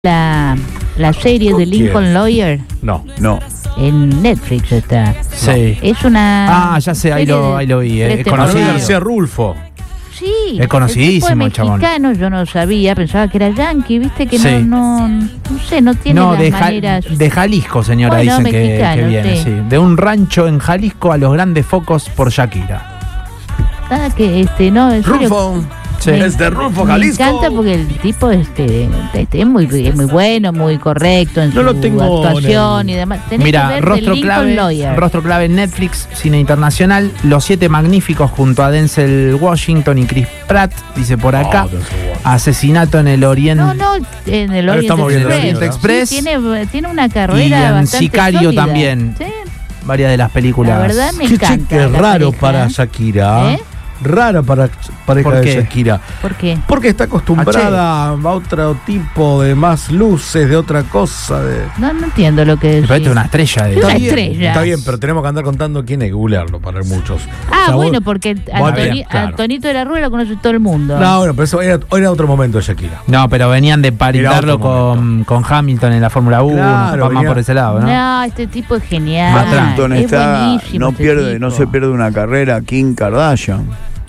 la serie de Lincoln Lawyer. No. En Netflix está. Sí. Es una. Ah, ya sé, ahí lo vi. Es Manuel conocido. García Rulfo. Sí. Es conocidísimo el chabón. Mexicano, yo no sabía, pensaba que era yankee, viste que Sí. no sé, no tiene No, las maneras. de Jalisco, señora, Bueno, dicen que mexicano, viene, sí. sí. De un rancho en Jalisco a los grandes focos por Shakira. Nada que no, en serio, Rulfo. Sí. Es de Rulfo, Jalisco. me encanta porque el tipo es muy bueno, muy correcto en No su lo tengo actuación y demás. Tenés que Mira, ver rostro The Lincoln clave, Lawyer. rostro clave en Netflix, cine internacional, Los Siete Magníficos junto a Denzel Washington y Chris Pratt, dice por acá. Asesinato en el Oriente. No, en el Orient estamos viendo Express. el Express. Sí, tiene una Y carrera en bastante Sicario sólida. también. Sí, Varias de las películas. la verdad me Qué encanta. cheque la raro pareja. para Shakira. ¿Eh? Rara para pareja ¿Por de qué? Shakira. ¿Por qué? Porque está acostumbrada a otro tipo de más luces, de otra cosa. No entiendo lo que decís. Pero esta es una estrella de Una Está bien, estrella. Está bien, pero tenemos que andar contando quién hay que googlearlo para muchos. Ah, O sea, bueno, vos- porque vos- bien, claro. Antonito de la Rúa lo conoce todo el mundo. No, bueno, pero eso era otro momento de Shakira. No, pero venían de parentarlo Era otro con Hamilton en la Fórmula 1, Claro, más venía- por ese lado, ¿no? No, este tipo es genial. Hamilton es está, buenísimo no este tipo. se pierde una carrera Kim Kardashian.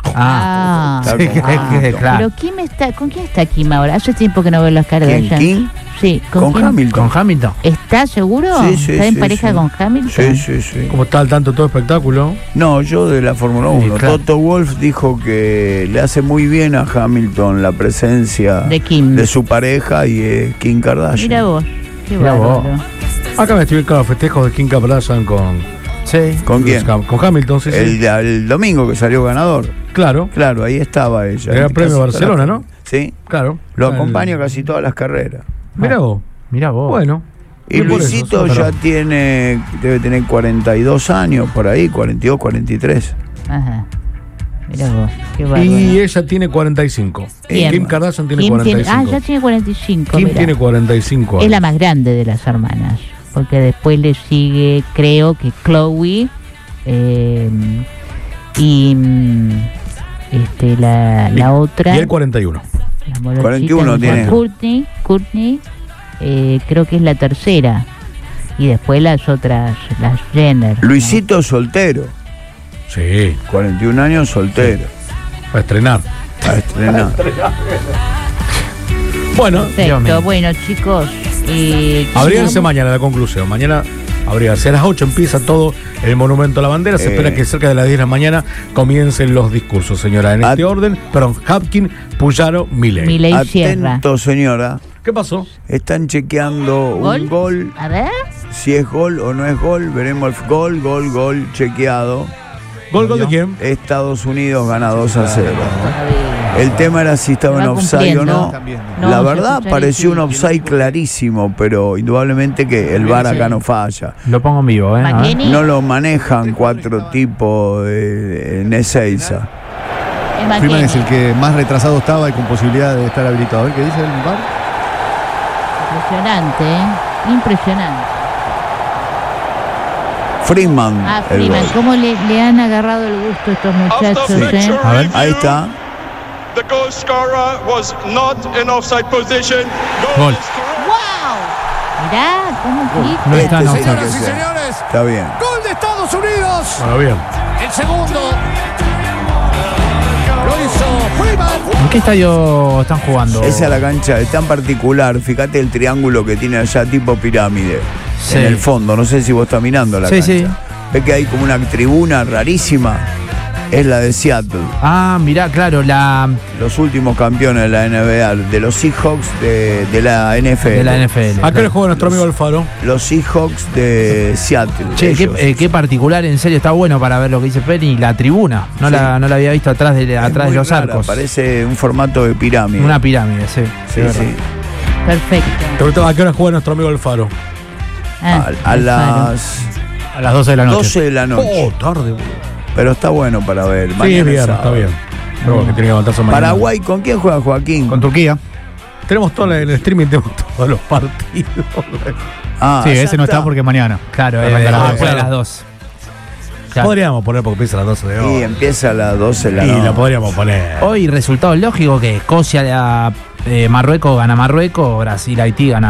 Ah, Está sí, con- claro. pero ¿con quién está Kim ahora? Hace tiempo que no veo las Kardashian. Kim? Sí, Con quién? Hamilton. ¿Con Hamilton? ¿Está seguro? Sí, ¿Está en sí, pareja sí. con Hamilton? Sí. Como está al tanto todo espectáculo. No, yo de la Fórmula 1. claro. Toto Wolff dijo que le hace muy bien a Hamilton la presencia De Kim. de su pareja y es Kim Kardashian. Mira vos. Qué Mira vos. bárbaro. Acá me estoy viendo los festejos de Kim Kardashian con Sí. ¿Con quién? Con Hamilton, sí. El domingo que salió ganador. Claro. Claro, ahí estaba ella. Era Casi premio toda Barcelona, la- ¿no? Sí. Claro. Lo acompaña casi todas las carreras. Mira vos. Mira vos. Bueno. Y Bien por eso, Luisito pero- ya debe tener 42 años por ahí, 42, 43. Ajá. Mira vos. Qué bárbaro. Y ella tiene 45. Bien. Kim Kardashian tiene Kim 45. ya tiene 45. Kim mirá. tiene 45 Es años. la más grande de las hermanas, porque después le sigue, creo que Chloe y la otra, Y el 41. la morochita, 41 tiene. Courtney, creo que es la tercera, y después las otras, las Jenner. ¿no? Luisito soltero, Sí. 41 años soltero. Va a estrenar. A estrenar. Bueno, Dios Perfecto, mío. bueno chicos, abríganse vamos- mañana la conclusión. Mañana abríganse. A las 8 empieza todo el Monumento a la Bandera. Se espera que cerca de las 10 de la mañana comiencen los discursos, señora. En este orden, perdón, Hapkin, Puyaro, Milei. Milei Sierra. Atento, señora. ¿Qué pasó? Están chequeando un gol. A ver. Si es gol o no es gol, veremos el gol chequeado. ¿Gol de quién? Estados Unidos gana 2-0. El tema era si estaba en Va offside o no. cumpliendo. No, La se verdad escucha pareció un difícil. offside clarísimo, pero indudablemente que el VAR acá no falla. Lo pongo en vivo, ¿eh? A ver. McKinney. No lo manejan 4 tipos en Ezeiza. Freeman es el que más retrasado estaba y con posibilidad de estar habilitado. A ver qué dice el VAR. Impresionante, impresionante. Freeman. Ah, el Freeman, gol. ¿cómo le han agarrado el gusto a estos muchachos, A ver. Ahí está. The goal scorer was not in offside position. Gol. ¡Wow! Mirá, cómo grita. No está en Este offside. tiene que ser. Está bien. ¡Gol de Estados Unidos! Bueno, bien. El segundo. Lo hizo Freeman. ¿En qué estadio están jugando? Esa es la cancha, es tan particular. Fíjate el triángulo que tiene allá, tipo pirámide. Sí. En el fondo, no sé si vos estás mirando la Sí, cancha. sí. Ves que hay como una tribuna rarísima. Es la de Seattle. Ah, mirá, claro, Los últimos campeones de la NBA, de los Seahawks de la NFL. de la NFL. Acá le juega nuestro amigo Alfaro. Los Seahawks de Seattle. Che, ellos. qué particular, en serio, está bueno para ver lo que dice Penny. La tribuna, no, Sí. no la había visto atrás de Es muy los rara, arcos. Parece un formato de pirámide. Una pirámide, sí. Sí, es sí. verdad. Perfecto. Te preguntaba a qué hora juega nuestro amigo Alfaro. Ah, A Alfaro. las A las 12 de la noche. 12 de la noche. Oh, tarde, boludo. Pero está bueno para ver. Sí, Mañana es bien, sábado. está bien. Pero que tiene que levantarse mañana. Paraguay, ¿con quién juega Joaquín? Con Turquía. Tenemos todo en el streaming, tenemos todos los partidos. Ah, Sí, ya ese no está porque es mañana. Claro, Arranca a las después de 12. las 2. Claro. Podríamos poner porque empieza a las 12 de hoy. Y empieza a las 12 de la Y noche. lo podríamos poner. Hoy resultados lógicos que Escocia Marruecos gana Marruecos, Brasil, Haití gana